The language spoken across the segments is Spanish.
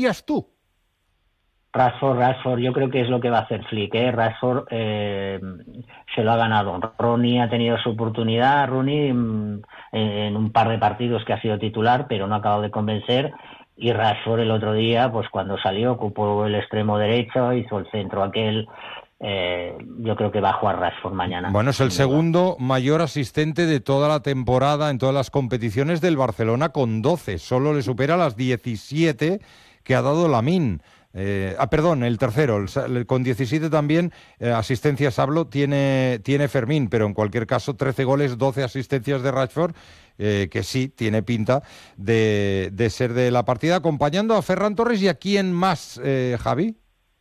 harías tú? Rashford, yo creo que es lo que va a hacer Flick, Rashford se lo ha ganado. Rooney ha tenido su oportunidad, Rooney en un par de partidos que ha sido titular, pero no ha acabado de convencer, y Rashford el otro día, pues cuando salió, ocupó el extremo derecho, hizo el centro aquel. Yo creo que va a jugar Rashford mañana. Bueno, es el segundo mayor asistente de toda la temporada en todas las competiciones del Barcelona con 12, solo le supera las 17 que ha dado Lamine. El tercero, con 17 también, asistencias hablo, tiene Fermín, pero en cualquier caso 13 goles, 12 asistencias de Rashford, que sí, tiene pinta de ser de la partida, acompañando a Ferran Torres. ¿Y a quién más, Javi?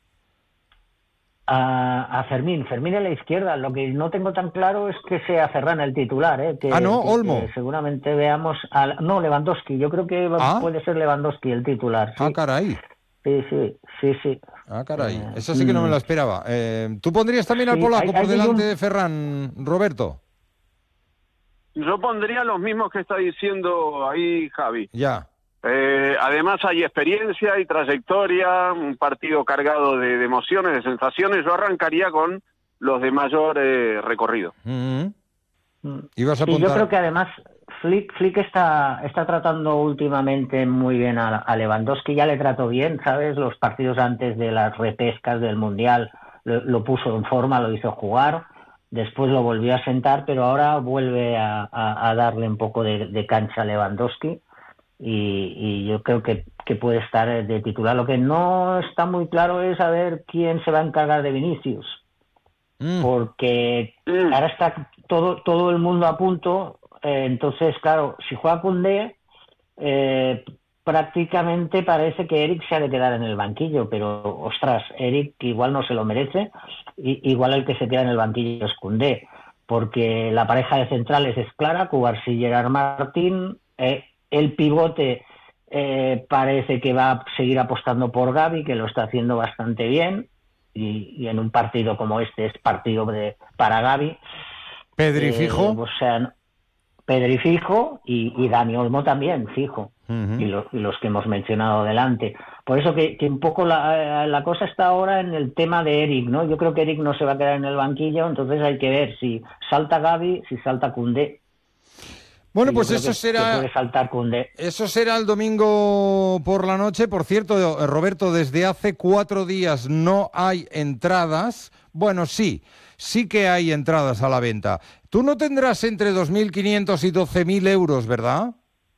A Fermín en la izquierda. Lo que no tengo tan claro es que sea Ferran el titular, Olmo. Que seguramente veamos Lewandowski. Yo creo que puede ser Lewandowski el titular. ¿Sí? Caray. Sí. Caray. Eso sí que no me lo esperaba. ¿Tú pondrías también al polaco por delante de Ferran, Roberto? Yo pondría los mismos que está diciendo ahí Javi. Ya. Además hay experiencia y trayectoria, un partido cargado de emociones, de sensaciones. Yo arrancaría con los de mayor recorrido. ¿Ibas a apuntar? Yo creo que además Flick está tratando últimamente muy bien a Lewandowski. Ya le trató bien, ¿sabes? Los partidos antes de las repescas del Mundial lo puso en forma, lo hizo jugar. Después lo volvió a sentar, pero ahora vuelve a darle un poco de cancha a Lewandowski. Y yo creo que puede estar de titular. Lo que no está muy claro es saber quién se va a encargar de Vinicius, porque ahora está todo el mundo a punto. Entonces, claro, si juega Koundé, prácticamente parece que Eric se ha de quedar en el banquillo, pero ostras, Eric igual no se lo merece, igual el que se queda en el banquillo es Koundé, porque la pareja de centrales es clara, Cubarsí y Gerard Martín. El pivote parece que va a seguir apostando por Gavi, que lo está haciendo bastante bien, y en un partido como este es partido para Gavi. ¿Pedri fijo? Pedri fijo y Dani Olmo también fijo, y los que hemos mencionado delante. Por eso que un poco la cosa está ahora en el tema de Eric, ¿no? Yo creo que Eric no se va a quedar en el banquillo, entonces hay que ver si salta Gavi, si salta Koundé. Bueno, pues eso será el domingo por la noche. Por cierto, Roberto, desde hace 4 días no hay entradas. Bueno, sí que hay entradas a la venta. Tú no tendrás entre 2.500 y 12.000 euros, ¿verdad?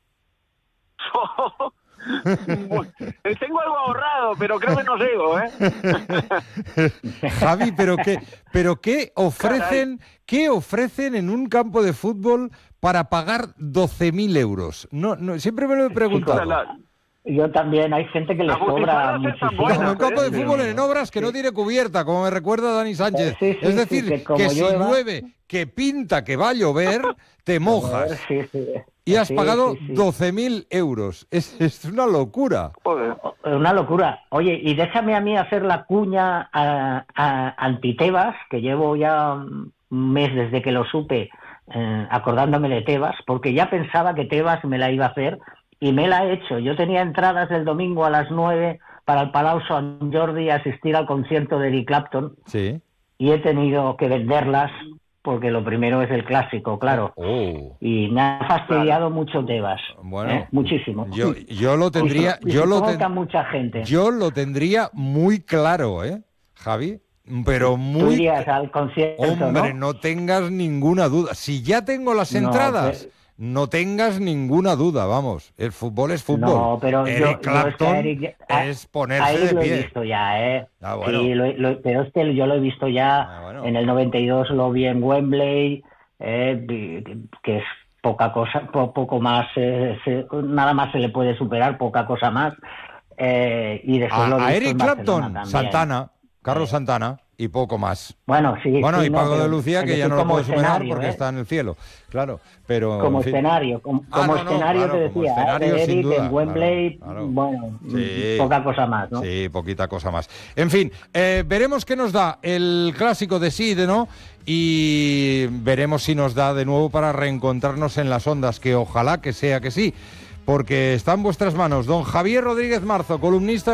Tengo algo ahorrado, pero creo que no llego, Javi, pero ¿qué ofrecen en un campo de fútbol para pagar 12.000 euros? No, siempre me lo he preguntado. Yo también, hay gente que le sobra muchísimo. En un campo de fútbol en obras que no tiene cubierta, como me recuerda Dani Sánchez. Es decir, que si llueve, que pinta que va a llover, te mojas. Y has pagado 12.000 euros. Es una locura. Una locura. Oye, y déjame a mí hacer la cuña anti-Tebas, que llevo ya un mes desde que lo supe acordándome de Tebas, porque ya pensaba que Tebas me la iba a hacer, y me la ha hecho. Yo tenía entradas el domingo a las 9 para el Palau Sant Jordi a asistir al concierto de Eric Clapton. Sí. Y he tenido que venderlas porque lo primero es el clásico, claro. Y me ha fastidiado mucho Tebas. Bueno, muchísimo. Yo lo tendría... mucha gente. Yo lo tendría muy claro, Javi. Pero muy... Tú irías al concierto, hombre, no tengas ninguna duda. Si ya tengo las entradas... No tengas ninguna duda, vamos. El fútbol es fútbol. No, pero Eric Clapton es ponerse de pie. Lo he visto ya, bueno. Sí, pero es que yo lo he visto ya. Bueno. En el 92 lo vi en Wembley, que es poca cosa, poco más, nada más se le puede superar, poca cosa más. Y después lo he visto a Eric en Clapton, también. Santana, Carlos Santana. Y poco más. Bueno, sí. Bueno, sí, y Paco de Lucía, que ya no lo puede superar porque está en el cielo. Claro, pero... Como escenario, escenario te decía, escenario, Eric, sin duda, en Wembley, claro. Bueno, sí, poca cosa más, ¿no? Sí, poquita cosa más. En fin, veremos qué nos da el clásico de sí y de no, y veremos si nos da de nuevo para reencontrarnos en las ondas, que ojalá que sea que sí, porque está en vuestras manos. Don Javier Rodríguez Marzo, columnista